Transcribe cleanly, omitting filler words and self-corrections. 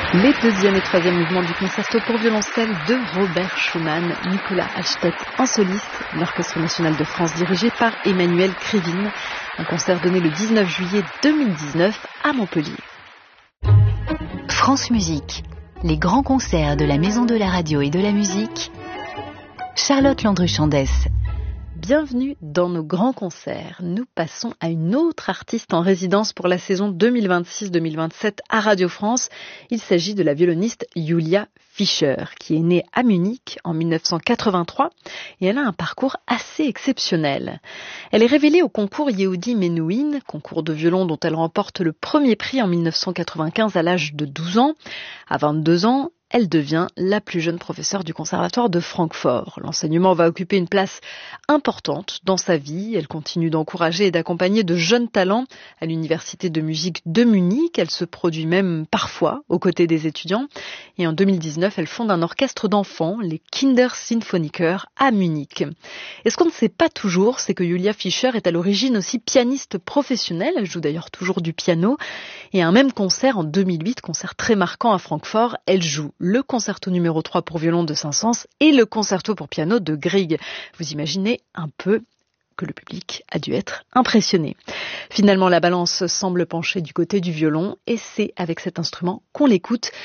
Les deuxième et troisième mouvements du concerto pour violoncelle de Robert Schumann, Nicolas Halstedt en soliste, l'Orchestre national de France dirigé par Emmanuel Krivine. Un concert donné le 19 juillet 2019 à Montpellier. France Musique, les grands concerts de la Maison de la Radio et de la Musique. Charlotte Landru-Chandès. Bienvenue dans nos grands concerts. Nous passons à une autre artiste en résidence pour la saison 2026-2027 à Radio France. Il s'agit de la violoniste Julia Fischer, qui est née à Munich en 1983 et elle a un parcours assez exceptionnel. Elle est révélée au concours Yehudi Menuhin, concours de violon dont elle remporte le premier prix en 1995 à l'âge de 12 ans. À 22 ans, elle devient la plus jeune professeure du conservatoire de Francfort. L'enseignement va occuper une place importante dans sa vie. Elle continue d'encourager et d'accompagner de jeunes talents à l'université de musique de Munich. Elle se produit même parfois aux côtés des étudiants. Et en 2019, elle fonde un orchestre d'enfants, les Kindersinfoniker, à Munich. Et ce qu'on ne sait pas toujours, c'est que Julia Fischer est à l'origine aussi pianiste professionnelle. Elle joue d'ailleurs toujours du piano. Et à un même concert en 2008, concert très marquant à Francfort, elle joue le concerto numéro 3 pour violon de Saint-Saëns et le concerto pour piano de Grieg. Vous imaginez un peu que le public a dû être impressionné. Finalement, la balance semble pencher du côté du violon et c'est avec cet instrument qu'on l'écoute.